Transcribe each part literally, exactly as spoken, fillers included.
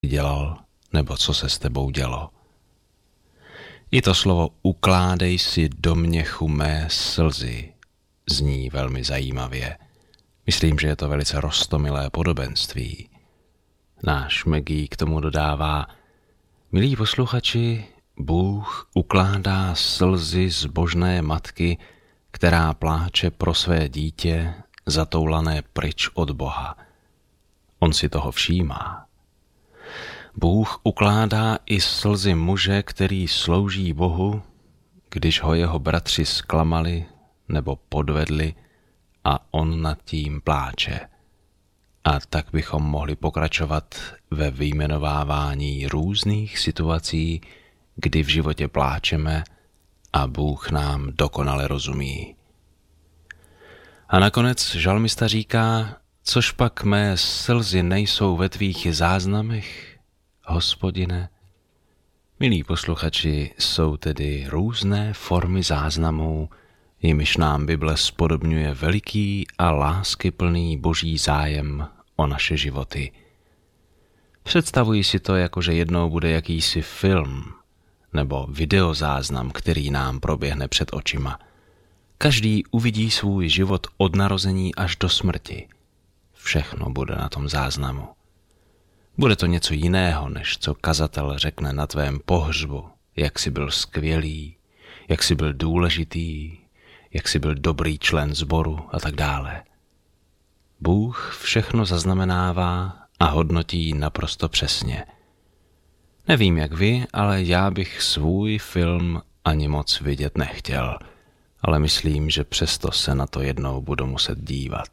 dělal, nebo co se s tebou dělo. I to slovo ukládej si do měchu mé slzy zní velmi zajímavě. Myslím, že je to velice roztomilé podobenství. Náš Maggie k tomu dodává: milí posluchači, Bůh ukládá slzy zbožné matky, která pláče pro své dítě zatoulané pryč od Boha. On si toho všímá. Bůh ukládá i slzy muže, který slouží Bohu, když ho jeho bratři zklamali nebo podvedli a on nad tím pláče. A tak bychom mohli pokračovat ve vyjmenovávání různých situací, kdy v životě pláčeme a Bůh nám dokonale rozumí. A nakonec žalmista říká: což pak mé slzy nejsou ve tvých záznamech, Hospodine? Milí posluchači, jsou tedy různé formy záznamů, jimiž nám Bible spodobňuje veliký a láskyplný boží zájem o naše životy. Představuji si to, jako že jednou bude jakýsi film nebo videozáznam, který nám proběhne před očima. Každý uvidí svůj život od narození až do smrti. Všechno bude na tom záznamu. Bude to něco jiného, než co kazatel řekne na tvém pohřbu, jak jsi byl skvělý, jak jsi byl důležitý, jak jsi byl dobrý člen sboru a tak dále. Bůh všechno zaznamenává a hodnotí naprosto přesně. Nevím jak vy, ale já bych svůj film ani moc vidět nechtěl, ale myslím, že přesto se na to jednou budu muset dívat.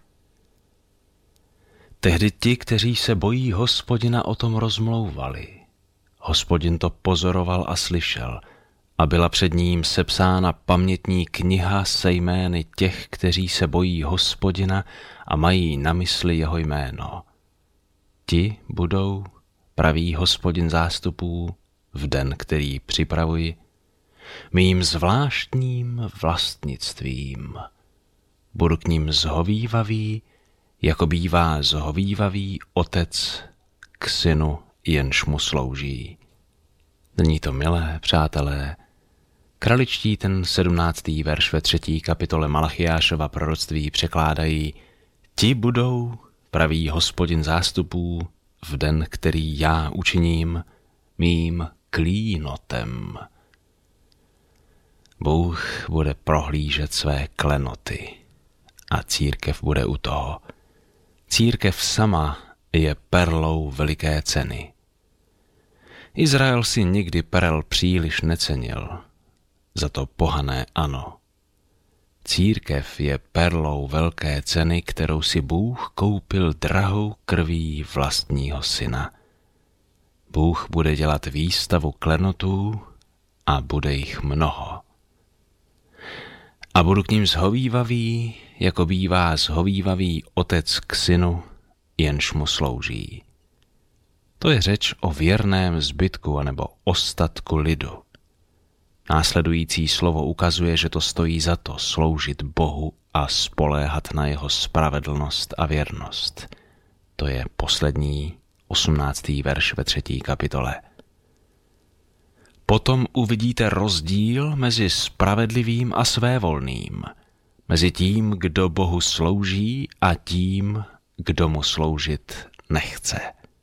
Tehdy ti, kteří se bojí Hospodina, o tom rozmlouvali. Hospodin to pozoroval a slyšel, a byla před ním sepsána pamětní kniha se jmény těch, kteří se bojí Hospodina a mají na mysli jeho jméno. Ti budou, praví Hospodin zástupů, v den, který připravuji, mým zvláštním vlastnictvím. Budu k ním zhovívavý, jako bývá zhovívavý otec k synu, jenž mu slouží. Není to milé, přátelé? Kraličtí ten sedmnáctý verš ve třetí kapitole Malachiášova proroctví překládají: ti budou, praví Hospodin zástupů, v den, který já učiním, mým klínotem. Bůh bude prohlížet své klenoty a církev bude u toho. Církev sama je perlou veliké ceny. Izrael si nikdy perel příliš necenil, za to pohané ano. Církev je perlou velké ceny, kterou si Bůh koupil drahou krví vlastního syna. Bůh bude dělat výstavu klenotů a bude jich mnoho. A budu k ním zhovívavý, jako bývá zhovívavý otec k synu, jenž mu slouží. To je řeč o věrném zbytku anebo ostatku lidu. Následující slovo ukazuje, že to stojí za to sloužit Bohu a spoléhat na jeho spravedlnost a věrnost. To je poslední, osmnáctý verš ve třetí kapitole. Potom uvidíte rozdíl mezi spravedlivým a svévolným, mezi tím, kdo Bohu slouží, a tím, kdo mu sloužit nechce.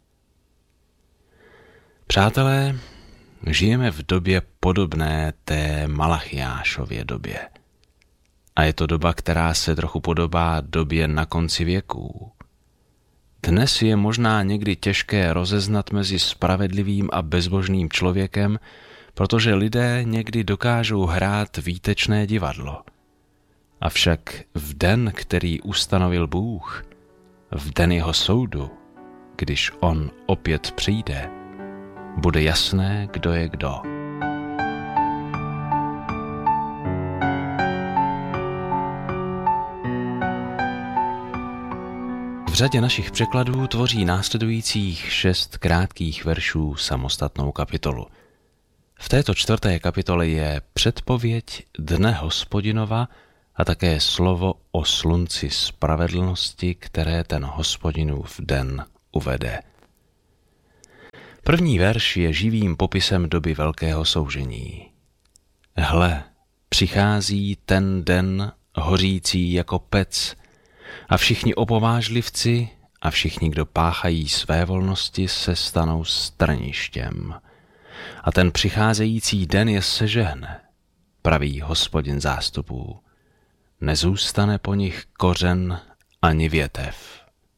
Přátelé, žijeme v době podobné té Malachiášově době. A je to doba, která se trochu podobá době na konci věků. Dnes je možná někdy těžké rozeznat mezi spravedlivým a bezbožným člověkem, protože lidé někdy dokážou hrát výtečné divadlo. Avšak v den, který ustanovil Bůh, v den jeho soudu, když on opět přijde, bude jasné, kdo je kdo. V řadě našich překladů tvoří následujících šest krátkých veršů samostatnou kapitolu. V této čtvrté kapitole je předpověď dne Hospodinova a také slovo o slunci spravedlnosti, které ten Hospodinův den uvede. První verš je živým popisem doby velkého soužení. Hle, přichází ten den hořící jako pec a všichni opovážlivci a všichni, kdo páchají své volnosti, se stanou strništěm. A ten přicházející den je sežehne, praví Hospodin zástupů. Nezůstane po nich kořen ani větev.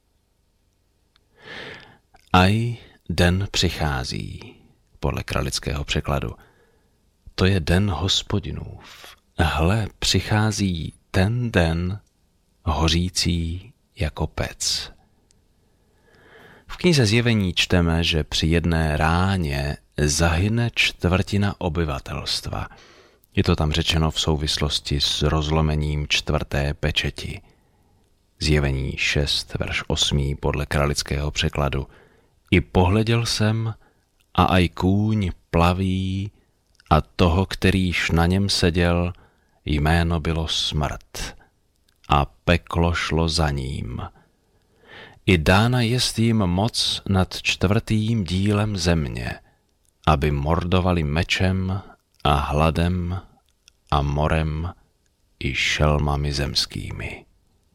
Aj den přichází, podle kralického překladu. To je den Hospodinův. Hle, přichází ten den hořící jako pec. V knize Zjevení čteme, že při jedné ráně zahyne čtvrtina obyvatelstva. Je to tam řečeno v souvislosti s rozlomením čtvrté pečeti. Zjevení šest, verš osm podle kralického překladu. I pohleděl jsem a aj kůň plaví a toho, kterýž na něm seděl, jméno bylo smrt a peklo šlo za ním. I dána jest jim moc nad čtvrtým dílem země, aby mordovali mečem a hladem a morem i šelmami zemskými.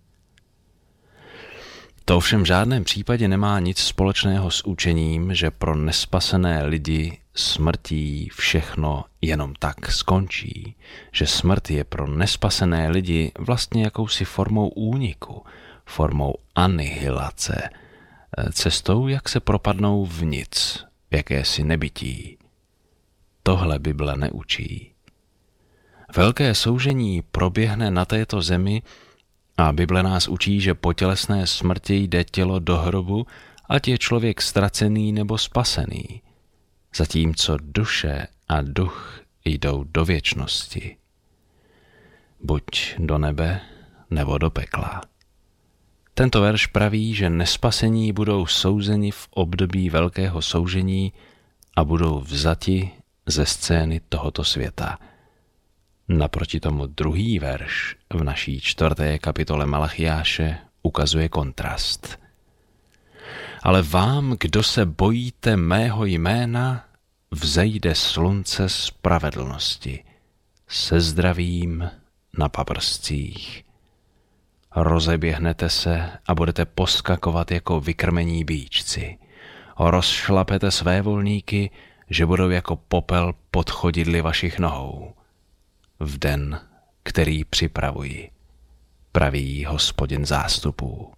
To ovšem v žádném případě nemá nic společného s učením, že pro nespasené lidi smrtí všechno jenom tak skončí, že smrt je pro nespasené lidi vlastně jakousi formou úniku, formou anihilace, cestou, jak se propadnou v nic, v jakési nebytí. Tohle Bible neučí. Velké soužení proběhne na této zemi a Bible nás učí, že po tělesné smrti jde tělo do hrobu, ať je člověk ztracený nebo spasený, zatímco duše a duch jdou do věčnosti. Buď do nebe, nebo do pekla. Tento verš praví, že nespasení budou souzeni v období velkého soužení a budou vzati ze scény tohoto světa. Naproti tomu druhý verš v naší čtvrté kapitole Malachiáše ukazuje kontrast. Ale vám, kdo se bojíte mého jména, vzejde slunce spravedlnosti se zdravím na paprscích. Rozeběhnete se a budete poskakovat jako vykrmení býčci. Rozšlapete své volníky, že budou jako popel pod chodidly vašich nohou. V den, který připravuji, praví Hospodin zástupů.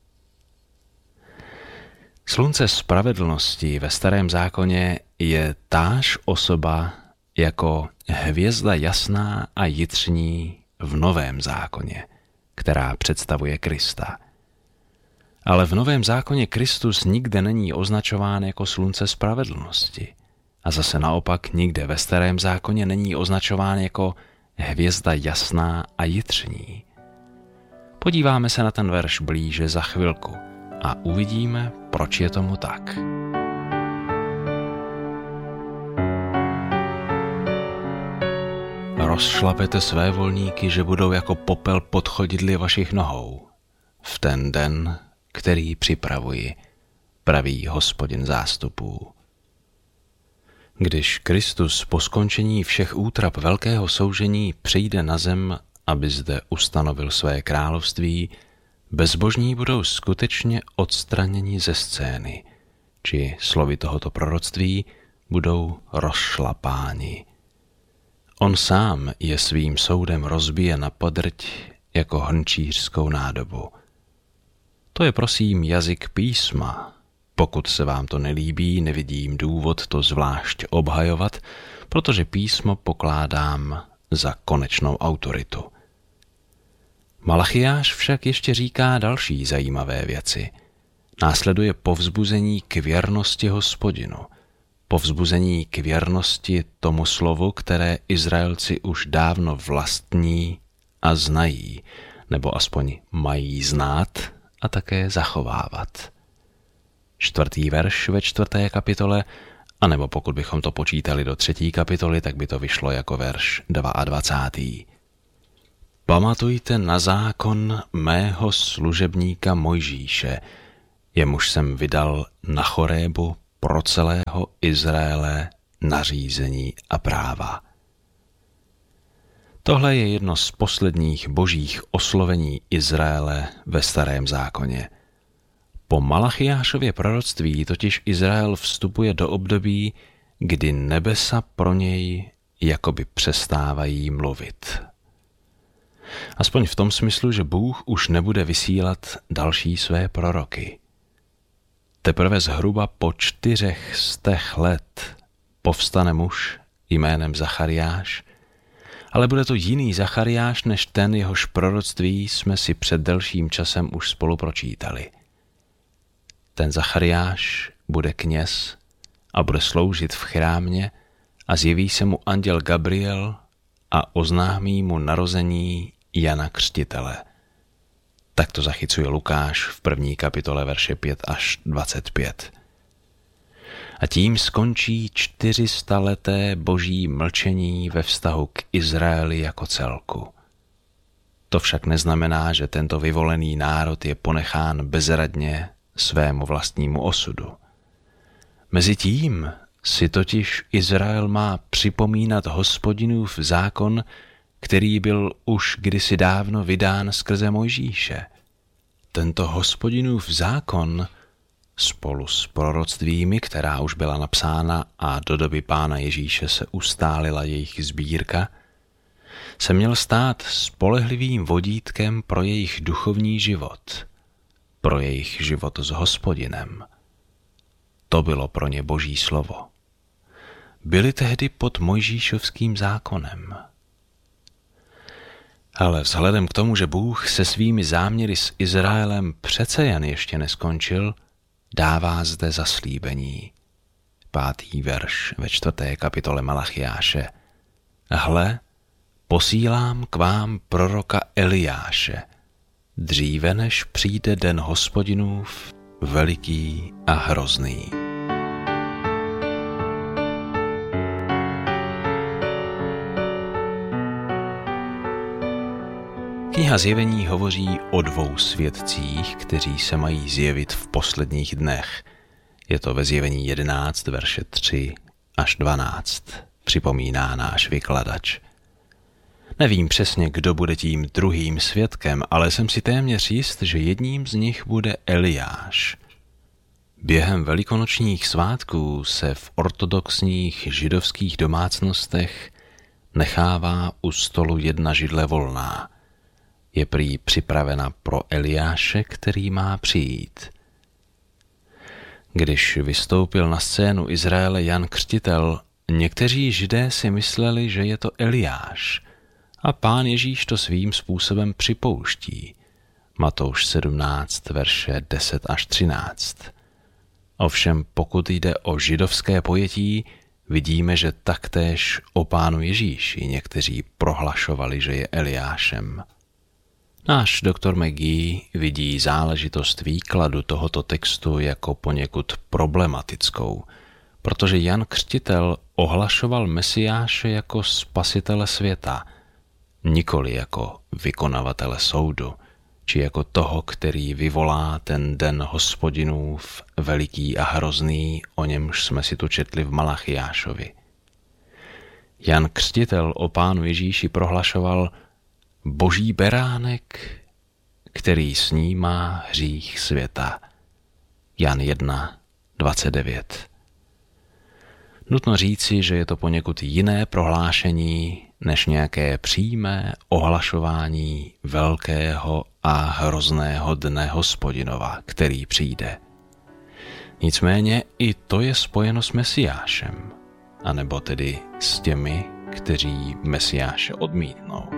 Slunce spravedlnosti ve Starém zákoně je táž osoba jako hvězda jasná a jitřní v Novém zákoně, která představuje Krista. Ale v Novém zákoně Kristus nikde není označován jako slunce spravedlnosti a zase naopak nikde ve Starém zákoně není označován jako hvězda jasná a jitřní. Podíváme se na ten verš blíže za chvilku a uvidíme, proč je tomu tak. Rozšlapete své volníky, že budou jako popel pod chodidly vašich nohou. V ten den, který připravuji, praví Hospodin zástupů. Když Kristus po skončení všech útrap velkého soužení přijde na zem, aby zde ustanovil své království, bezbožní budou skutečně odstraněni ze scény, či slovy tohoto proroctví budou rozšlapáni. On sám je svým soudem rozbije na podrť jako hrnčířskou nádobu. To je prosím jazyk písma. Pokud se vám to nelíbí, nevidím důvod to zvlášť obhajovat, protože písmo pokládám za konečnou autoritu. Malachiáš však ještě říká další zajímavé věci. Následuje povzbuzení k věrnosti Hospodinu, povzbuzení k věrnosti tomu slovu, které Izraelci už dávno vlastní a znají, nebo aspoň mají znát a také zachovávat. Čtvrtý verš ve čtvrté kapitole, anebo pokud bychom to počítali do třetí kapitoly, tak by to vyšlo jako verš dvacátý druhý Pamatujte na zákon mého služebníka Mojžíše, jemuž jsem vydal na Chorébu pro celého Izraele nařízení a práva. Tohle je jedno z posledních božích oslovení Izraele ve Starém zákoně. Po Malachiášově proroctví totiž Izrael vstupuje do období, kdy nebesa pro něj jakoby přestávají mluvit. Aspoň v tom smyslu, že Bůh už nebude vysílat další své proroky. Teprve zhruba po čtyřech stech let povstane muž jménem Zachariáš, ale bude to jiný Zachariáš než ten, jehož proroctví jsme si před delším časem už spolu pročítali. Ten Zachariáš bude kněz a bude sloužit v chrámě a zjeví se mu anděl Gabriel a oznámí mu narození Jana Křtitele. Tak to zachycuje Lukáš v první kapitole verše pět až dvacet pět. A tím skončí čtyřistaleté boží mlčení ve vztahu k Izraeli jako celku. To však neznamená, že tento vyvolený národ je ponechán bezradně svému vlastnímu osudu. Mezitím si totiž Izrael má připomínat Hospodinův zákon, který byl už kdysi dávno vydán skrze Mojžíše. Tento Hospodinův zákon spolu s proroctvími, která už byla napsána a do doby Pána Ježíše se ustálila jejich sbírka, se měl stát spolehlivým vodítkem pro jejich duchovní život, pro jejich život s Hospodinem. To bylo pro ně Boží slovo. Byli tehdy pod Mojžíšovským zákonem. Ale vzhledem k tomu, že Bůh se svými záměry s Izraelem přece jen ještě neskončil, dává zde zaslíbení. Pátý verš ve čtvrté kapitole Malachiáše. Hle, posílám k vám proroka Eliáše, dříve než přijde den Hospodinův, veliký a hrozný. Kniha Zjevení hovoří o dvou svědcích, kteří se mají zjevit v posledních dnech. Je to ve Zjevení jedenáct, verše tři až dvanáct, připomíná náš vykladač. Nevím přesně, kdo bude tím druhým svědkem, ale jsem si téměř jist, že jedním z nich bude Eliáš. Během velikonočních svátků se v ortodoxních židovských domácnostech nechává u stolu jedna židle volná. Je prý připravena pro Eliáše, který má přijít. Když vystoupil na scénu Izraele Jan Křtitel, někteří Židé si mysleli, že je to Eliáš, a Pán Ježíš to svým způsobem připouští. Matouš sedmnáct, verše deset až třináct. Ovšem pokud jde o židovské pojetí, vidíme, že taktéž o Pánu Ježíši někteří prohlašovali, že je Eliášem. Náš doktor McGee vidí záležitost výkladu tohoto textu jako poněkud problematickou, protože Jan Křtitel ohlašoval Mesiáše jako spasitele světa, nikoli jako vykonavatele soudu, či jako toho, který vyvolá ten den Hospodinův veliký a hrozný, o němž jsme si tu četli v Malachiášovi. Jan Křtitel o Pánu Ježíši prohlašoval Boží beránek, který snímá hřích světa. Jan jedna, dvacet devět. Nutno říci, že je to poněkud jiné prohlášení než nějaké přímé ohlašování velkého a hrozného dne Hospodinova, který přijde. Nicméně i to je spojeno s Mesiášem, anebo tedy s těmi, kteří Mesiáše odmítnou.